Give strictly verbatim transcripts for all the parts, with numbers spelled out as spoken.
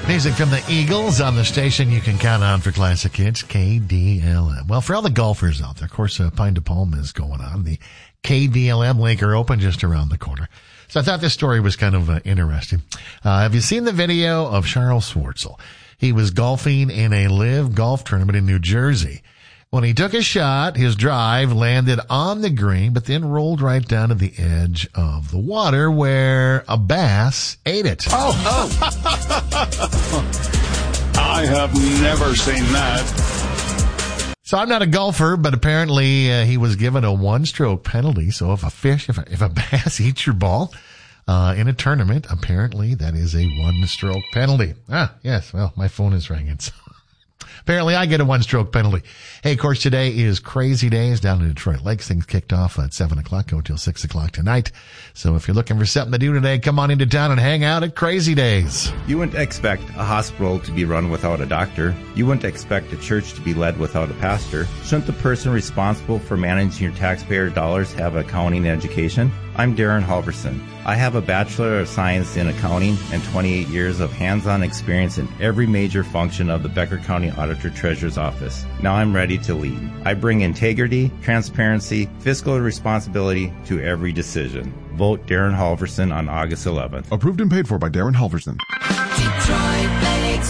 Music from the Eagles on the station you can count on for classic hits, K D L M. Well, for all the golfers out there, of course, uh, Pine de Palm is going on. The K D L M Laker Open just around the corner. So I thought this story was kind of uh, interesting. Uh, have you seen the video of Charles Schwartzel? He was golfing in a live golf tournament in New Jersey. When he took a shot, his drive landed on the green, but then rolled right down to the edge of the water where a bass ate it. Oh, oh. I have never seen that. So I'm not a golfer, but apparently uh, he was given a one-stroke penalty. So if a fish, if a, if a bass eats your ball uh, in a tournament, apparently that is a one-stroke penalty. Ah, yes. Well, my phone is ringing. So apparently I get a one-stroke penalty. Hey, of course, today is Crazy Days down in Detroit Lakes. Things kicked off at seven o'clock, go till six o'clock tonight. So if you're looking for something to do today, come on into town and hang out at Crazy Days. You wouldn't expect a hospital to be run without a doctor. You wouldn't expect a church to be led without a pastor. Shouldn't the person responsible for managing your taxpayer dollars have accounting education? I'm Darren Halverson. I have a Bachelor of Science in Accounting and twenty-eight years of hands-on experience in every major function of the Becker County Auditor Treasurer's Office. Now I'm ready to lead. I bring integrity, transparency, fiscal responsibility to every decision. Vote Darren Halverson on August eleventh. Approved and paid for by Darren Halverson. Detroit Lakes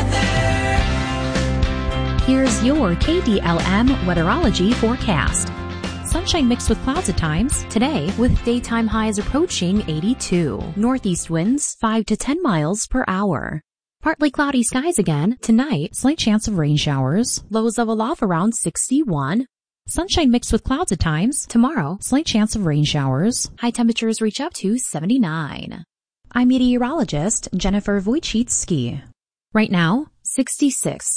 weather. Here's your K D L M weatherology forecast. Sunshine mixed with clouds at times today, with daytime highs approaching eighty-two. Northeast winds five to ten miles per hour. Partly cloudy skies again tonight. Slight chance of rain showers. Lows level off around sixty-one. Sunshine mixed with clouds at times tomorrow. Slight chance of rain showers. High temperatures reach up to seventy-nine. I'm meteorologist Jennifer Wojcicki. Right now, sixty-six.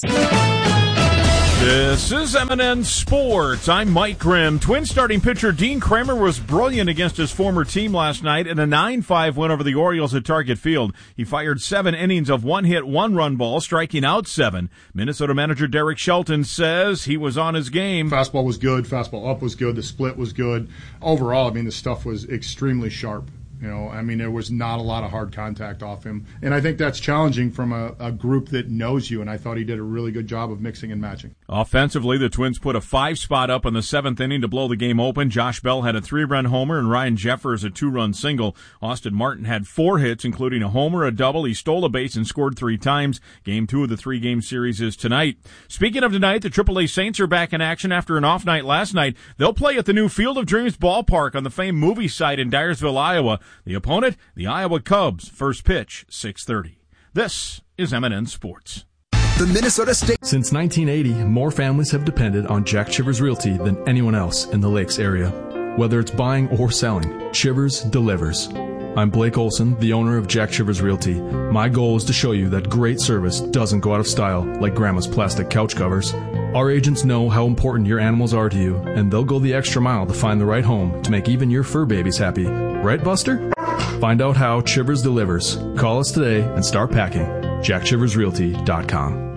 This is M and N Sports. I'm Mike Grimm. Twin starting pitcher Dean Kramer was brilliant against his former team last night in a nine five win over the Orioles at Target Field. He fired seven innings of one-hit, one-run ball, striking out seven. Minnesota manager Derek Shelton says he was on his game. Fastball was good. Fastball up was good. The split was good. Overall, I mean, the stuff was extremely sharp. You know, I mean, there was not a lot of hard contact off him. And I think that's challenging from a, a group that knows you, and I thought he did a really good job of mixing and matching. Offensively, the Twins put a five spot up in the seventh inning to blow the game open. Josh Bell had a three-run homer, and Ryan Jeffers a two-run single. Austin Martin had four hits, including a homer, a double. He stole a base and scored three times. Game two of the three-game series is tonight. Speaking of tonight, the triple A Saints are back in action after an off night last night. They'll play at the new Field of Dreams ballpark on the famed movie site in Dyersville, Iowa. The opponent, the Iowa Cubs. First pitch, six thirty. This is M and N Sports. The Minnesota State. Since nineteen eighty, more families have depended on Jack Chivers Realty than anyone else in the Lakes area. Whether it's buying or selling, Chivers delivers. I'm Blake Olson, the owner of Jack Chivers Realty. My goal is to show you that great service doesn't go out of style like Grandma's plastic couch covers. Our agents know how important your animals are to you, and they'll go the extra mile to find the right home to make even your fur babies happy. Right, Buster? Find out how Chivers delivers. Call us today and start packing. jack chivers realty dot com.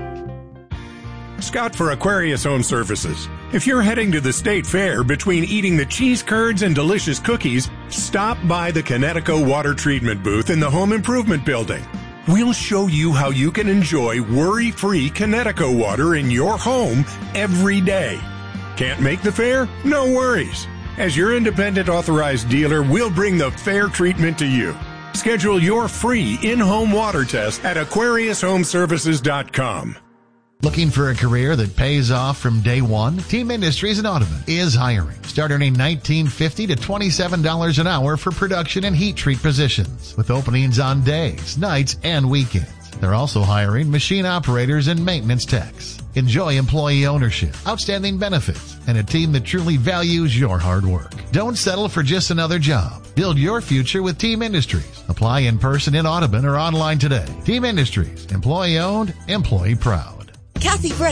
Scott for Aquarius Home Services. If you're heading to the state fair between eating the cheese curds and delicious cookies, stop by the Connecticut Water Treatment booth in the Home Improvement Building. We'll show you how you can enjoy worry-free Connecticut water in your home every day. Can't make the fair? No worries. As your independent authorized dealer, we'll bring the fair treatment to you. Schedule your free in-home water test at aquarius home services dot com. Looking for a career that pays off from day one? Team Industries in Audubon is hiring. Start earning nineteen fifty to twenty-seven dollars an hour for production and heat treat positions, with openings on days, nights, and weekends. They're also hiring machine operators and maintenance techs. Enjoy employee ownership, outstanding benefits, and a team that truly values your hard work. Don't settle for just another job. Build your future with Team Industries. Apply in person in Audubon or online today. Team Industries, employee owned, employee proud. Kathy Brett.